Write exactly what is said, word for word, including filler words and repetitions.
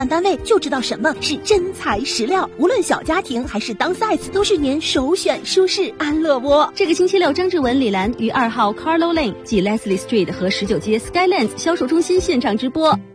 单位就知道什么是真材实料，无论小家庭还是downsize，都是您首选舒适安乐窝。 这个星期六，张志文、李兰于二号 Carlo Lane 即 Leslie Street 和十九街 Skylands 销售中心现场直播。